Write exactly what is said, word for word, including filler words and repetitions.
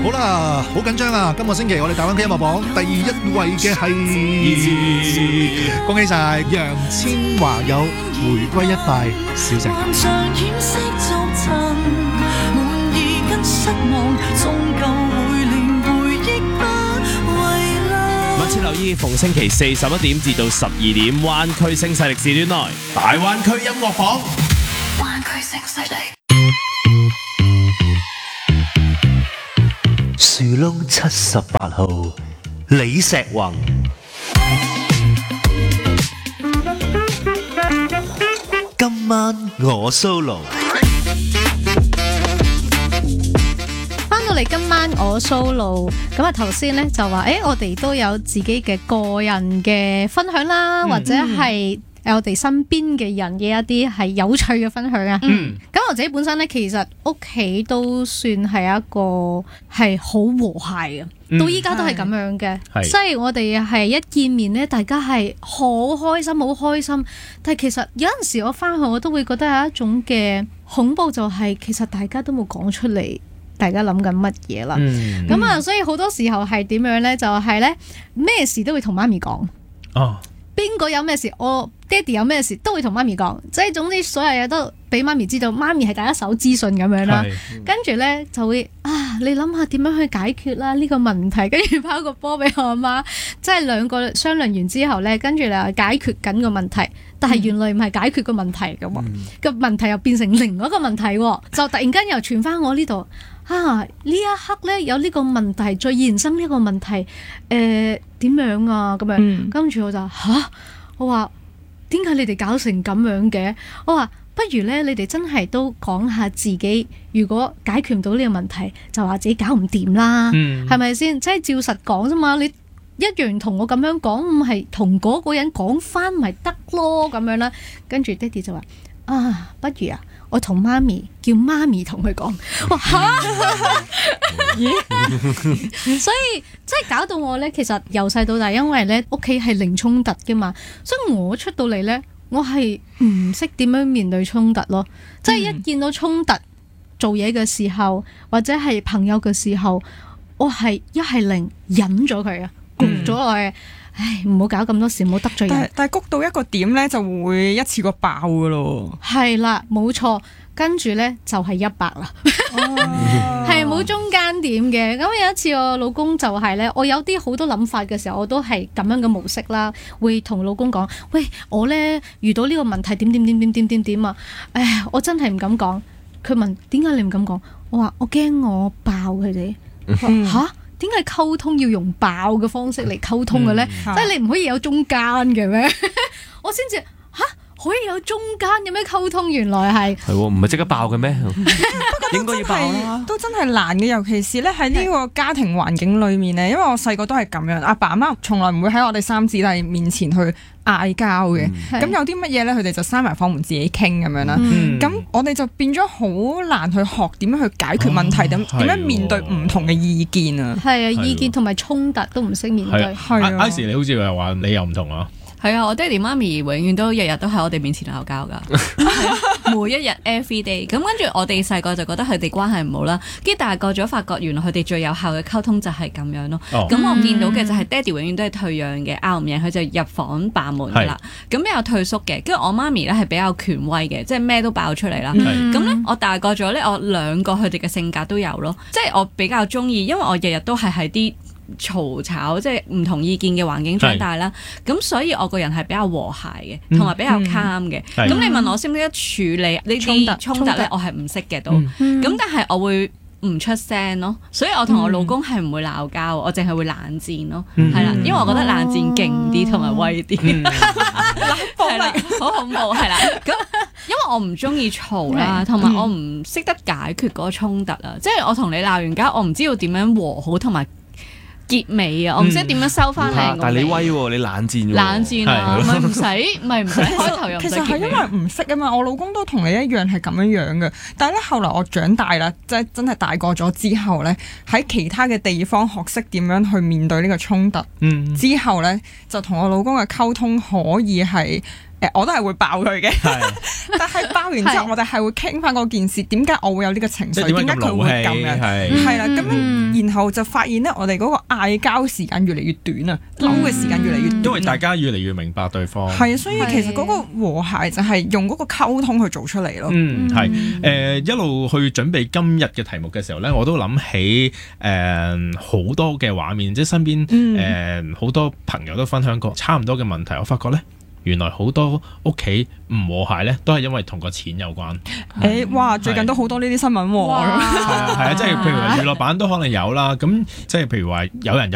好啦，好緊張啊！今個星期我哋大灣區音樂榜第一位嘅係，恭喜晒楊千嬅有回歸一塊小城。 密切留意逢星期四十一點至到十二點灣區聲勢力時段內大灣區音樂榜。灣區聲勢力。 樹窿七十八號李石宏。今晚我 solo。 翻到嚟今晚我 solo， 咁啊頭先咧就話，誒我哋都有自己嘅個人嘅分享啦，嗯、或者係我哋身邊嘅人嘅一啲係有趣嘅分享啊。嗯，咁我自己本身咧，其實屋企都算係一個係好和諧嘅。到依家都係咁樣嘅，即係我哋係一見面咧，大家係好開心，好開心。但係其實有陣時我翻去我都會覺得有一種嘅恐怖，就係其實大家都冇講出嚟，大家諗緊乜嘢啦。咁、嗯、啊，所以好多時候係點樣咧？就係咧咩事都會同媽咪講。哦，邊個有咩事，我爹哋有咩事都會同媽咪講。即係總之所有嘢都俾媽咪知道，媽咪係第一手資訊咁樣啦。跟住咧就會啊，你諗下點樣去解決啦呢個問題，跟住拋個波俾我阿媽，即係兩個商量完之後咧，跟住你話解決緊個問題，但係原來唔係解決個問題嘅喎，個、嗯、問題又變成另外一個問題，就突然間又傳翻我呢度啊！呢一刻咧有呢個問題再延伸呢個問題，誒、呃、點樣啊咁樣，跟住、嗯、我就吓，我話點解你哋搞成咁樣嘅？我話不如咧，你哋真係都講下自己，如果解決唔到呢個問題，就話自己搞唔掂啦，係咪先？即係照實講啫嘛，你一樣同我咁樣講，唔係同嗰個人講翻咪得咯咁樣啦。跟住爹哋就話啊，不如啊，我同媽咪叫媽咪同佢講。哇嚇！所以即係搞到我咧，其實由細到大，因為咧屋企係零衝突嘅嘛，所以我出到嚟咧。我係唔識點樣面對衝突咯，即係一見到衝突，做嘢嘅時候或者係朋友嘅時候，我係一係零忍咗佢啊，焗咗落去，唉，唔好搞咁多事，唔好得罪人。但但係谷到一個點咧，就會一次過爆噶咯。 係啦，冇錯，跟住咧就係一百啦，係冇中間點嘅。咁有一次我老公就係咧，我有啲好多諗法嘅時候，我都係咁樣嘅模式啦，會同老公講：喂，我咧遇到呢個問題點點點點點點點啊！唉，我真係唔敢講。佢問點解你唔敢講？我話我驚我爆佢哋。吓？點解溝通要用爆嘅方式嚟溝通嘅咧？嗯、即係你唔可以有中間嘅咩？我先至吓可以有中間嘅咩溝通？原來係係唔係即刻爆嘅咩？ 應該要爆啦，都真係難嘅，尤其是咧喺呢個家庭環境裏面咧，因為我細個都係咁樣，阿爸阿媽從來唔會喺我哋三姊弟面前去嗌交嘅。咁、嗯、有啲乜嘢咧，佢哋就閂埋房門自己傾咁樣啦。咁、嗯、我哋就變咗好難去學點樣去解決問題，點點、哦、樣面對唔同嘅意見啊。 係啊，意見同埋衝突都唔識面對。 係啊 ，I 時你好似又話你又唔同啊。 係啊，我爹哋媽咪永遠都日日都喺我哋面前鬧交噶，每一日 every day。咁跟住我哋細個就覺得佢哋關係唔好啦，跟住大個咗發覺原來佢哋最有效嘅溝通就係咁樣咯。咁、哦、我見到嘅就係爹哋永遠都係退讓嘅，拗唔贏佢就入房霸門噶啦。咁比較退縮嘅，跟住我媽咪咧係比較權威嘅，即係咩都爆出嚟啦。咁咧、嗯、我大個咗咧，我兩個佢哋嘅性格都有咯，即係我比較中意，因為我日日都係喺啲嘈吵，即係唔同意見嘅環境長大啦，咁所以我個人係比較和諧嘅，同埋比較 calm 嘅。咁、嗯、你問我識唔識得處理呢啲衝突咧？我係唔識嘅都。咁、嗯、但係我會唔出聲咯，所以我同我老公係唔會鬧交，我淨係會冷戰咯，係啦、嗯，因為我覺得冷戰勁啲同埋威啲，係啦、嗯，好恐怖係啦。咁因為我唔中意嘈啦，同埋我唔識得解決嗰個衝突啊，即係、嗯、我同你鬧完交，我唔知道點樣和好同埋結尾啊！我唔識點樣收翻嚟。 但係你威喎，你冷戰喎。 冷戰啊，咪唔使，咪唔使開頭又唔使結尾。 其實係因為唔識啊嘛，我老公都同你一樣係咁樣樣嘅。但係咧，後來我長大啦，即係真係大個咗之後咧，喺其他嘅地方學識點樣去面對呢個衝突。嗯。之後咧，就同我老公嘅溝通可以係誒我都係會爆佢嘅，但係爆完之後我哋係會傾翻嗰件事，點解我會有呢個情緒，點解佢會咁樣，係啦，咁樣然後就發現咧，我哋嗰個嗌交時間越嚟越短啊，嬲嘅時間越嚟越短， 因為大家越嚟越明白對方。 係啊，所以其實嗰個和諧就係用嗰個溝通去做出嚟咯。 嗯，係誒、呃、一路去準備今日嘅題目嘅時候咧，我都諗起誒好、呃、多嘅畫面，即係身邊誒好多朋友都分享過差唔多嘅問題，我發覺咧。原來好多屋企唔和諧咧，都係因為同個錢有關。 誒、欸，哇！最近都好多呢啲新聞喎。係啊，係啊，即係譬如話娛樂版都可能有啦。咁即係譬如話有人有